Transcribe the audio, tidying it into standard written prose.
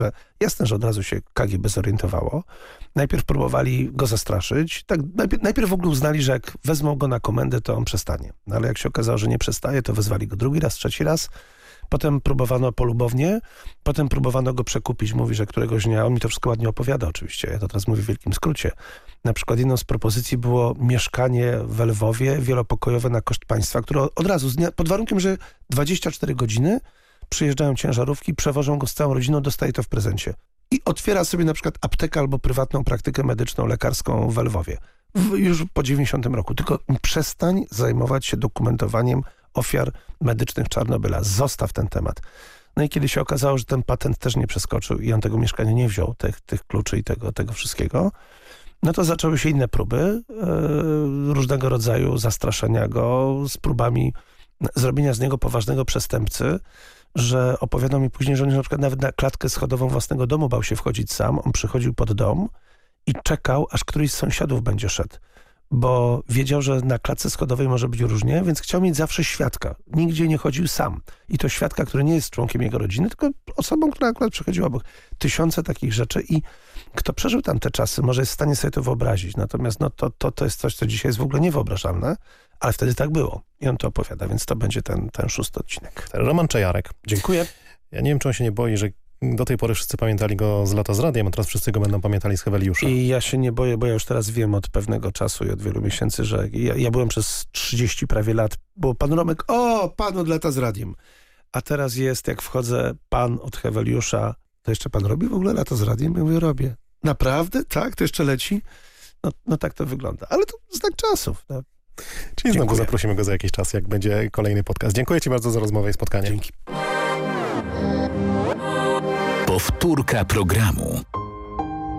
Jasne, że od razu się KGB zorientowało. Najpierw próbowali go zastraszyć. Tak, najpierw w ogóle uznali, że jak wezmą go na komendę, to on przestanie. No, ale jak się okazało, że nie przestaje, to wezwali go drugi raz, trzeci raz. Potem próbowano polubownie, potem próbowano go przekupić. Mówi, że któregoś dnia, on mi to wszystko ładnie opowiada oczywiście, ja to teraz mówię w wielkim skrócie. Na przykład jedną z propozycji było mieszkanie w Lwowie, wielopokojowe na koszt państwa, które od razu, pod warunkiem, że 24 godziny przyjeżdżają ciężarówki, przewożą go z całą rodziną, dostaje to w prezencie. I otwiera sobie na przykład aptekę albo prywatną praktykę medyczną, lekarską w Lwowie. Już po 90 roku. Tylko przestań zajmować się dokumentowaniem ofiar medycznych Czarnobyla. Zostaw ten temat. No i kiedy się okazało, że ten patent też nie przeskoczył i on tego mieszkania nie wziął, tych kluczy i tego wszystkiego, no to zaczęły się inne próby, różnego rodzaju zastraszenia go z próbami zrobienia z niego poważnego przestępcy, że opowiadał mi później, że on na przykład nawet na klatkę schodową własnego domu bał się wchodzić sam. On przychodził pod dom i czekał, aż któryś z sąsiadów będzie szedł. Bo wiedział, że na klatce schodowej może być różnie, więc chciał mieć zawsze świadka. Nigdzie nie chodził sam. I to świadka, który nie jest członkiem jego rodziny, tylko osobą, która akurat przechodziła obok. Tysiące takich rzeczy i kto przeżył tamte czasy, może jest w stanie sobie to wyobrazić. Natomiast no, to jest coś, co dzisiaj jest w ogóle niewyobrażalne, ale wtedy tak było. I on to opowiada, więc to będzie ten 6. odcinek. Roman Czajarek. Dziękuję. Ja nie wiem, czy on się nie boi, że do tej pory wszyscy pamiętali go z Lata z radiem, a teraz wszyscy go będą pamiętali z Heweliusza. I ja się nie boję, bo ja już teraz wiem od pewnego czasu i od wielu miesięcy, że ja byłem przez 30 prawie lat, bo pan Romek, pan od Lata z radiem. A teraz jest, jak wchodzę, pan od Heweliusza, to jeszcze pan robi w ogóle Lata z radiem? Ja mówię, robię. Naprawdę? Tak? To jeszcze leci? No tak to wygląda. Ale to znak czasów. No. Czyli znowu zaprosimy go za jakiś czas, jak będzie kolejny podcast. Dziękuję ci bardzo za rozmowę i spotkanie. Dzięki. Powtórka programu.